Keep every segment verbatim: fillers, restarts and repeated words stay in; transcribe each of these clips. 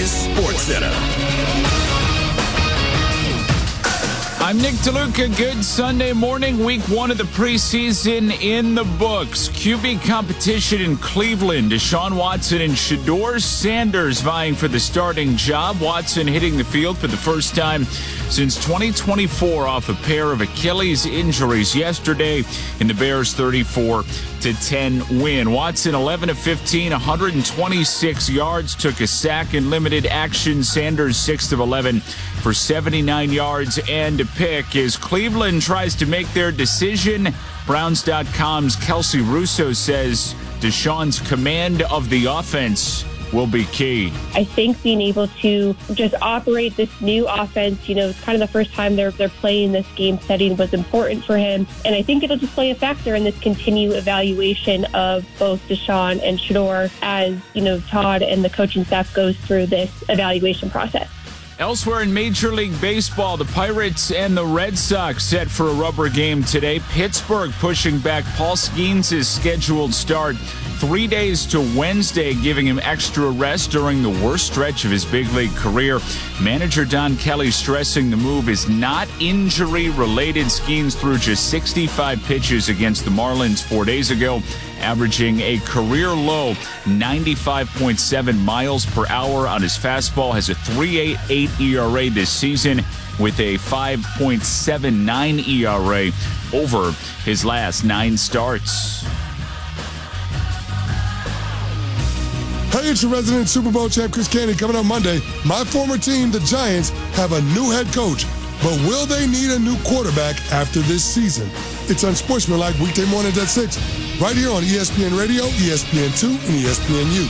is SportsCenter. I'm Nick DeLuca. Good Sunday morning. Week one of the preseason in the books. Q B competition in Cleveland. Deshaun Watson and Shedeur Sanders vying for the starting job. Watson hitting the field for the first time since twenty twenty-four off a pair of Achilles injuries yesterday in the Bears' thirty-four to ten win. Watson eleven of fifteen, one hundred twenty-six yards, took a sack in limited action. Sanders six of eleven for seventy-nine yards and a pick. As Cleveland tries to make their decision, Browns dot com's Kelsey Russo says Deshaun's command of the offense will be key. I think being able to just operate this new offense, you know, it's kind of the first time they're they're playing this game setting was important for him. And I think it'll just play a factor in this continued evaluation of both Deshaun and Shedeur as, you know, Todd and the coaching staff goes through this evaluation process. Elsewhere in Major League Baseball, the Pirates and the Red Sox set for a rubber game today. Pittsburgh pushing back Paul Skeens' scheduled start three days to Wednesday, giving him extra rest during the worst stretch of his big league career. Manager Don Kelly stressing the move is not injury-related. Skeens threw just sixty-five pitches against the Marlins four days ago, averaging a career-low ninety-five point seven miles per hour on his fastball, has a three point eight eight E R A this season with a five point seven nine E R A over his last nine starts. Hey, it's your resident Super Bowl champ, Chris Candy, coming up Monday. My former team, the Giants, have a new head coach, but will they need a new quarterback after this season? It's Unsportsmanlike weekday mornings at six, right here on E S P N Radio, E S P N two, and E S P N U.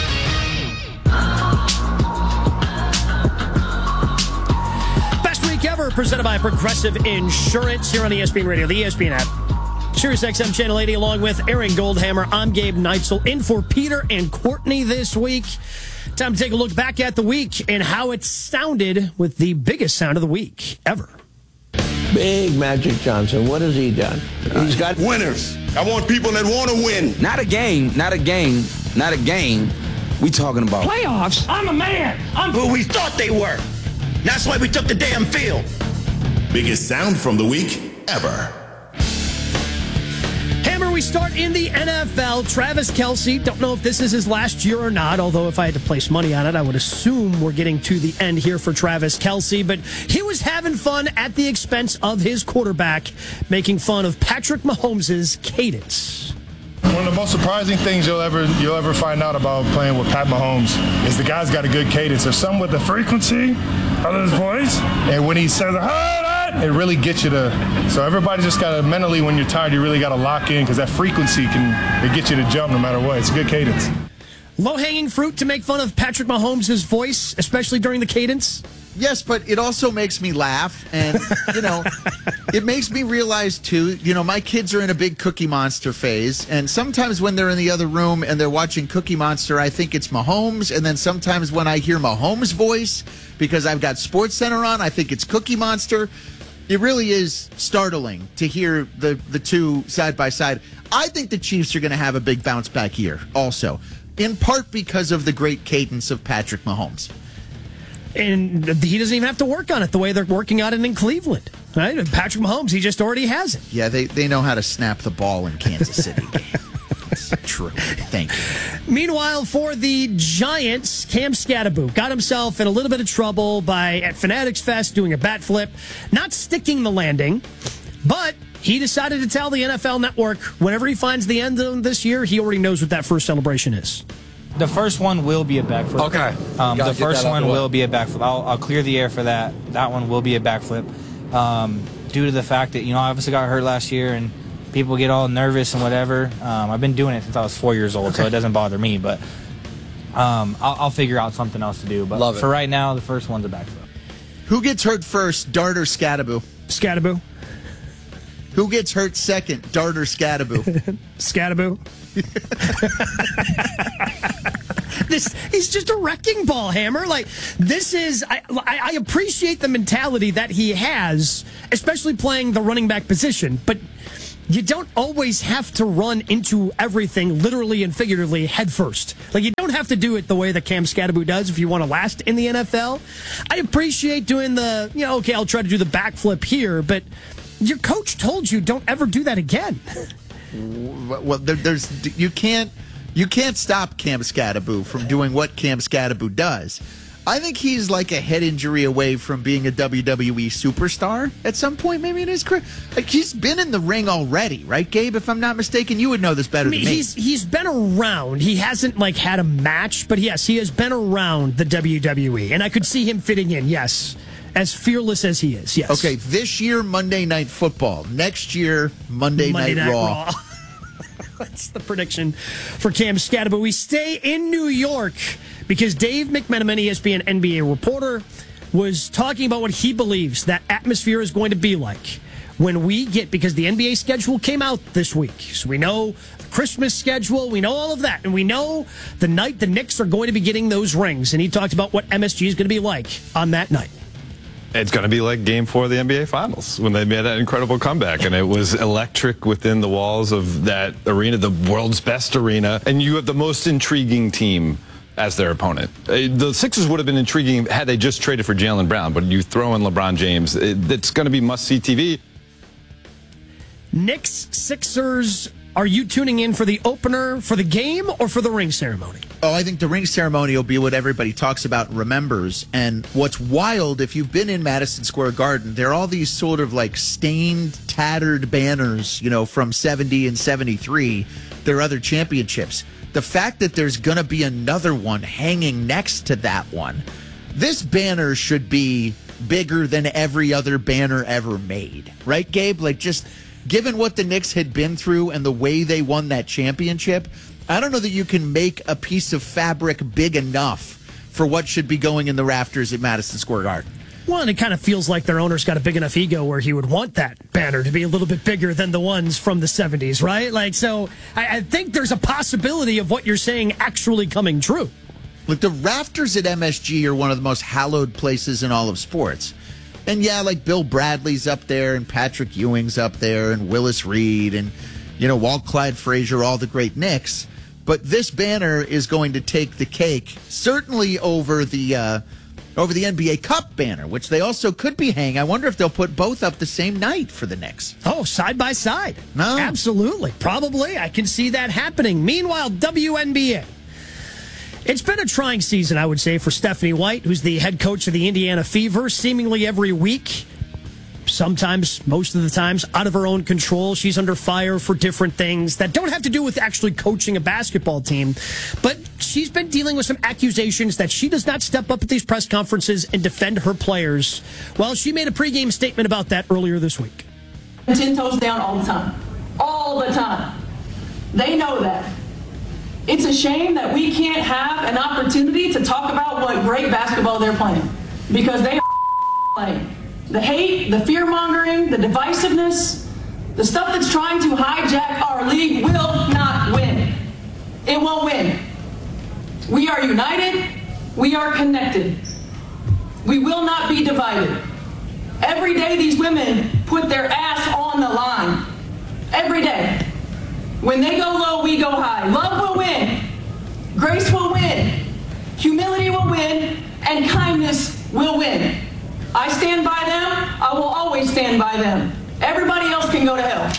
Best week ever, presented by Progressive Insurance here on E S P N Radio, the E S P N app. Sirius X M Channel eighty, along with Aaron Goldhammer. I'm Gabe Neitzel, in for Peter and Courtney this week. Time to take a look back at the week and how it sounded with the biggest sound of the week ever. Big Magic Johnson. What has he done? He's got winners. I want people that want to win. Not a game, not a game, not a game. We talking about playoffs. I'm a man. I'm who we thought they were. That's why we took the damn field. Biggest sound from the week ever. Hammer, we start in the N F L. Travis Kelce, don't know if this is his last year or not, although if I had to place money on it, I would assume we're getting to the end here for Travis Kelce. But he was having fun at the expense of his quarterback, making fun of Patrick Mahomes' cadence. One of the most surprising things you'll ever you'll ever find out about playing with Pat Mahomes is the guy's got a good cadence. There's some with the frequency of his voice, and when he says, hold on, it really gets you to. So everybody just got to mentally, when you're tired, you really got to lock in because that frequency can it get you to jump no matter what. It's a good cadence. Low-hanging fruit to make fun of Patrick Mahomes' voice, especially during the cadence? Yes, but it also makes me laugh, and, you know, it makes me realize, too, you know, my kids are in a big Cookie Monster phase, and sometimes when they're in the other room and they're watching Cookie Monster, I think it's Mahomes, and then sometimes when I hear Mahomes' voice, because I've got SportsCenter on, I think it's Cookie Monster. It really is startling to hear the, the two side by side. I think the Chiefs are going to have a big bounce back year also, in part because of the great cadence of Patrick Mahomes. And he doesn't even have to work on it the way they're working on it in Cleveland. Right? Patrick Mahomes, he just already has it. Yeah, they, they know how to snap the ball in Kansas City. It's true. Thank you. Meanwhile, for the Giants, Cam Skattebo got himself in a little bit of trouble by at Fanatics Fest doing a bat flip, not sticking the landing, but he decided to tell the N F L Network whenever he finds the end of this year, he already knows what that first celebration is. The first one will be a backflip. Okay. Um, the first one will be a backflip. I'll, I'll clear the air for that. That one will be a backflip. Um, due to the fact that, you know, I obviously got hurt last year and people get all nervous and whatever. Um, I've been doing it since I was four years old, okay. So it doesn't bother me. But um, I'll, I'll figure out something else to do. But Love it. For right now, the first one's a backflip. Who gets hurt first, Dart or Skattebo? Skattebo. Who gets hurt second, Dart or Skattebo? Skattebo. This he's just a wrecking ball, Hammer. Like, this is I, I I appreciate the mentality that he has, especially playing the running back position, but you don't always have to run into everything literally and figuratively head first. Like, you don't have to do it the way that Cam Scadaboo does if you want to last in the N F L. I appreciate doing the, you know, okay, I'll try to do the backflip here, but your coach told you don't ever do that again. Well, there, there's you can't you can't stop Cam Scadaboo from doing what Cam Scadaboo does. I think he's like a head injury away from being a W W E superstar at some point, maybe in his career. Like, he's been in the ring already, right, Gabe? If I'm not mistaken, you would know this better I mean, than me. He's he's been around. He hasn't like had a match, but yes, he has been around the W W E, and I could see him fitting in. Yes, as fearless as he is. Yes. Okay, this year Monday Night Football. Next year Monday, Monday Night, Night Raw. Raw. That's the prediction for Cam Scadaboo. We stay in New York because Dave McMenamin, E S P N N B A reporter, was talking about what he believes that atmosphere is going to be like when we get, because the N B A schedule came out this week. So we know the Christmas schedule, we know all of that, and we know the night the Knicks are going to be getting those rings. And he talked about what M S G is going to be like on that night. It's going to be like Game four of the N B A Finals when they made that incredible comeback, and it was electric within the walls of that arena, the world's best arena, and you have the most intriguing team as their opponent. The Sixers would have been intriguing had they just traded for Jaylen Brown, but you throw in LeBron James, it, it's going to be must-see T V. Knicks, Sixers, are you tuning in for the opener, for the game, or for the ring ceremony? Oh, I think the ring ceremony will be what everybody talks about and remembers. And what's wild, if you've been in Madison Square Garden, there are all these sort of like stained, tattered banners, you know, from seventy and seventy-three, their other championships. The fact that there's going to be another one hanging next to that one, this banner should be bigger than every other banner ever made. Right, Gabe? Like, just given what the Knicks had been through and the way they won that championship, I don't know that you can make a piece of fabric big enough for what should be going in the rafters at Madison Square Garden. Well, and it kind of feels like their owner's got a big enough ego where he would want that banner to be a little bit bigger than the ones from the seventies, right? Like, so I, I think there's a possibility of what you're saying actually coming true. Look, the rafters at M S G are one of the most hallowed places in all of sports. And yeah, like Bill Bradley's up there and Patrick Ewing's up there and Willis Reed and, you know, Walt Clyde Frazier, all the great Knicks. But this banner is going to take the cake, certainly over the uh, over the N B A Cup banner, which they also could be hanging. I wonder if they'll put both up the same night for the Knicks. Oh, side by side. No. Absolutely. Probably. I can see that happening. Meanwhile, W N B A. It's been a trying season, I would say, for Stephanie White, who's the head coach of the Indiana Fever, seemingly every week. Sometimes, most of the times, out of her own control. She's under fire for different things that don't have to do with actually coaching a basketball team. But she's been dealing with some accusations that she does not step up at these press conferences and defend her players. Well, she made a pregame statement about that earlier this week. Ten toes down all the time. All the time. They know that. It's a shame that we can't have an opportunity to talk about what great basketball they're playing. Because they are playing. The hate, the fear-mongering, the divisiveness, the stuff that's trying to hijack our league will not win. It won't win. We are united. We are connected. We will not be divided. Every day these women put their ass on the line. Every day. When they go low, we go high. Love will win. Grace will win. Humility will win. And kindness will win. I stand by them. I will always stand by them. Everybody else can go to hell.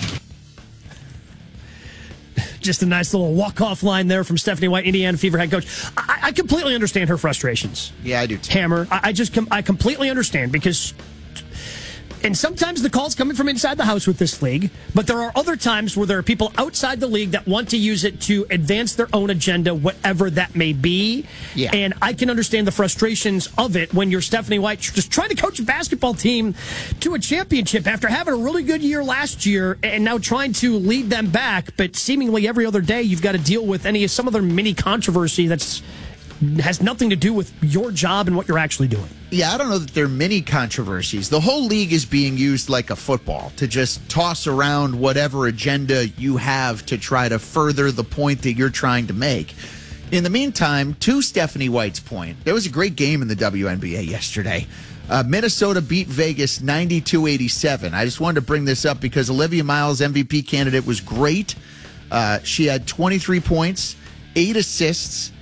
Just a nice little walk-off line there from Stephanie White, Indiana Fever head coach. I, I completely understand her frustrations. Yeah, I do too. Hammer, I, I just com- I completely understand because... And sometimes the call's coming from inside the house with this league, but there are other times where there are people outside the league that want to use it to advance their own agenda, whatever that may be. Yeah. And I can understand the frustrations of it when you're Stephanie White just trying to coach a basketball team to a championship after having a really good year last year and now trying to lead them back. But seemingly every other day you've got to deal with any some other mini controversy that's has nothing to do with your job and what you're actually doing. Yeah, I don't know that there are many controversies. The whole league is being used like a football to just toss around whatever agenda you have to try to further the point that you're trying to make. In the meantime, to Stephanie White's point, there was a great game in the W N B A yesterday. Uh, Minnesota beat Vegas ninety-two eighty-seven. I just wanted to bring this up because Olivia Miles, M V P candidate, was great. Uh, she had twenty-three points, eight assists,